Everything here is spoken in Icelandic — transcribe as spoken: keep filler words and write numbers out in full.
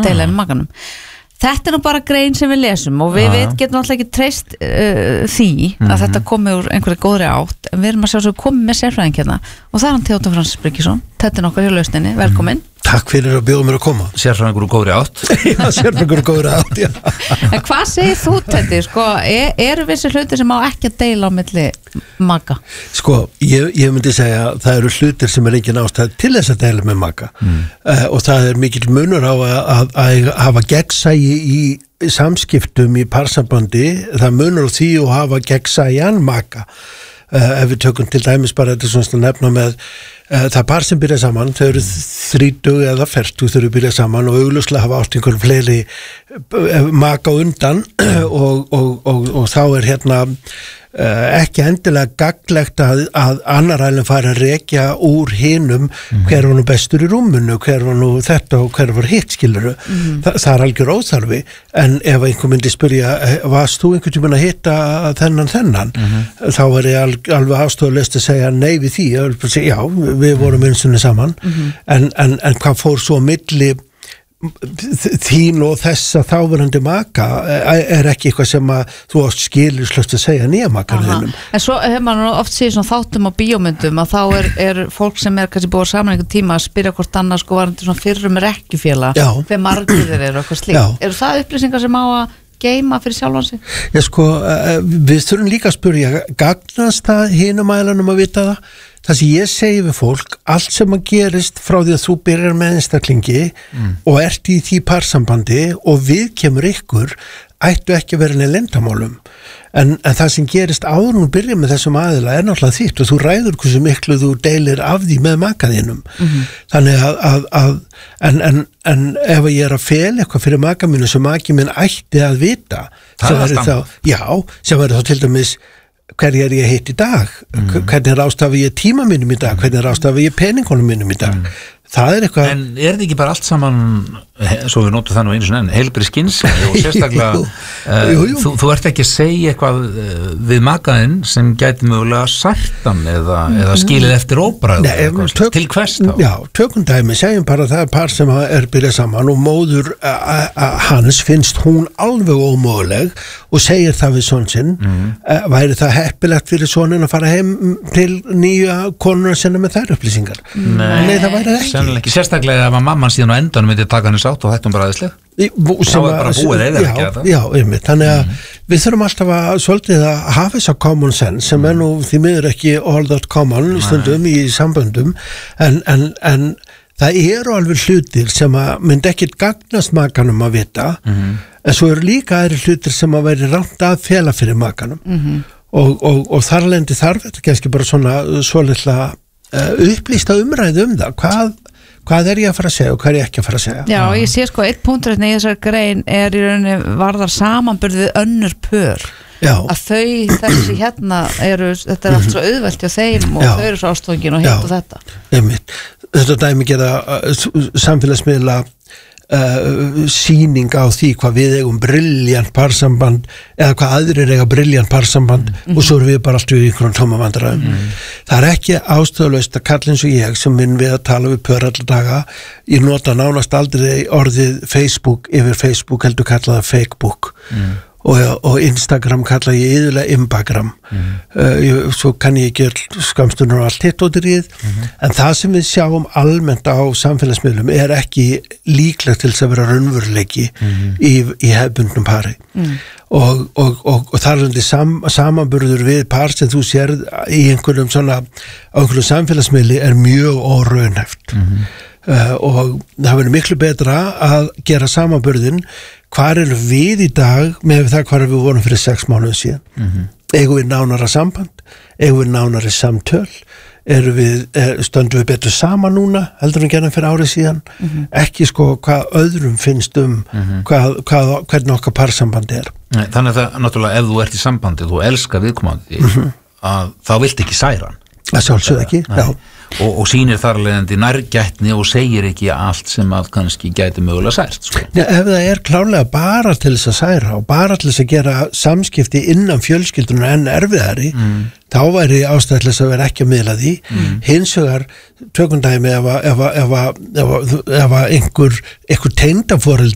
deila með makanum. Þetta er nú bara grein sem við lesum og við veit, getum alltaf ekki treyst uh, því að mm-hmm. þetta komi úr einhverju góðri átt, en við erum að sjá svo komið með sérfræðing hérna og það er hann Theodór Francis Birgisson, þetta er okkar hjá lausninni, velkomin. Takk fyrir að bjóða mér að koma. Sérfræðingur úr góðri átt. Já, sérfræðingur úr góðri átt, já. En hvað segir þú, Teddi, sko, er, eru vissi hlutir sem á ekki að deila á milli maka? Sko, ég, ég myndi segja að það eru hlutir sem er engin ástæð til þess að deila með maka mm. uh, og það er mikill munur á að, að, að hafa gegnsæi í samskiptum í parsambandi, það munur á því og hafa gegnsæjan maka. Uh, ef við tökum til dæmis bara þetta svona nefna með uh, það par sem byrja saman, þau eru þrítug eða fertug þau eru byrja saman og augljóslega hafa átt einhverjum fleiri uh, maka undan og, og, og, og þá er hérna uh, ekki endilega gagnlegt að, að annar ælum fara að rekja úr hinum mm. hver var nú bestur í rúmunu, hver var nú þetta og hver var hitt skiluru mm. Þa, það er algjör óþarfi, en ef einhver myndi spyrja, varst þú einhvern tímann að hitta þennan þennan mm. þá er ég al, alveg ástofalust að segja nei við því, ég vil bara segja já, við vorum einsunni saman mm. en, en, en hvað fór svo milli þín og þessa þáverandi maka er ekki eitthvað sem að þú ást skilur slöft að segja nýja makarðinum. En svo hefur maður oft séð svona þáttum og bíómyndum að þá er, er fólk sem er kannski búið saman einhvern tíma að spyrja hvort annars sko varandi svona fyrrum rekkjufélag hver margir þeir eru eitthvað slíkt. Eru það upplýsingar sem á að geima fyrir sjálfan sig? Já sko, við þurfum líka að spyrja, gagnast það hinum ælanum að vita það? Það sem ég segi við fólk, allt sem að gerist frá því að þú byrjar með einstaklingi mm. og ert í því parsambandi og við kemur ykkur, ættu ekki að vera neð leyndamálum. En, en það sem gerist áður og byrja með þessum aðila er náttúrulega þitt og þú ræður hversu miklu þú deilir af því með makaðinum. Mm-hmm. Þannig að, að, að en, en, en ef ég er að fel eitthvað fyrir maka mínu sem maki minn ætti að vita, sem verður þá, já, sem verður þá til dæmis hverju er ég heitt í dag, mm. hvernig er ástafi ég tíma mínum í dag, hvernig er ástafi ég peningunum mínum í dag. Mm. Það er eitthvað. En er þetta ekki bara allt saman, svo við notum það nú einu sinni enn, heilbrigð skynsemi og sérstaklega jú, jú, jú. Uh, þú, þú ert ekki að segja eitthvað uh, við makaðinn sem gæti mögulega særtan eða, eða skilið eftir óbræð til hvers þá? Já, tökum dæmi, segjum bara það er par sem er byrjað saman og móður uh, uh, hans finnst hún alveg ómöguleg og segir það við son sinn mm. uh, væri það heppilegt fyrir sonin að fara heim til nýja konuna sinna með þær upplýsingar? Nei, Nei það væri það ekki. Ekki. Sérstaklega ef að mamman síðan á endanum myndi taka henni sátt og þetta um bara aðeinslega þá er bara búið eða ekki að það já, einmitt, þannig að mm. við þurfum alltaf að svolítið að hafa þess að common sense sem er nú því miður ekki all that common stundum í samböndum en, en, en það eru alveg hlutir sem að myndi ekkit gagnast makanum að vita mm. en svo eru líka aðri hlutir sem að veri rangt að fela fyrir makanum mm. og, og, og þar lendi þarf þetta kannski bara svona svolítið Uh, upplýsta umræðu um það hvað, hvað er ég að fara að segja og hvað er ég ekki að fara að segja. Já, ég sé sko eitt punktur í þessari grein er í rauninni varðar samanburð við önnur pör Já. Að þau þessi hérna eru, þetta er allt svo auðvelt hjá þeim og Já. Þau eru svo ástofngin og hitt og þetta einmitt. Þetta dæmi gera uh, samfélagsmiðla Uh, sýning á því hvað við eigum brilljant parsamband eða hvað aðrir eiga brilljant parsamband mm. og svo erum við bara alltaf í einhvern tóma vandræðum mm. það er ekki ástæðulaust að kalla eins og ég sem minn við að tala við pör allar daga ég nota nánast aldrei orðið Facebook yfir Facebook heldur kalla það Fakebook mm. og, og Instagram kalla ég yðurlega Imbagram mm. uh, ég, svo kann ég ekki skamstunur og allt hitt og drýð mm. en það sem við sjáum almennt á samfélagsmiðlum er ekki líklegt til þess að vera raunveruleiki mm. í, í hefbundnum pari mm. og, og, og, og þar er sam, samanburður við par sem þú sér í einhverjum svona á einhverjum samfélagsmiðli er mjög óraunhæft mm. uh, og það verður miklu betra að gera samanburðin hvar erum við í dag með það hvar við vorum fyrir sex mánuðum síðan mm-hmm. eigum við nánara samband eigum við nánari samtöl erum við, er, stöndum við betur saman núna heldur við gerðum fyrir árið síðan mm-hmm. ekki sko hvað öðrum finnst um mm-hmm. hvað, hvað, hvernig okkar parsamband er. Nei, þannig að það, náttúrulega ef þú ert í sambandi þú elskar viðkomandi mm-hmm. að þá vilt ekki særa hann það sjálfsögð ekki já. Og, og sýnir þar leiðandi nærgætni og segir ekki allt sem að kannski gæti mögulega sært sko. Já, ef það er klárlega bara til þess að særa og bara til þess að gera samskipti innan fjölskyldunar enn erfiðari mm. þá væri ástæðilega að vera ekki að miðla því mm. hins vegar tökundæmi ef að ef að einhver einhver tengdaforeldri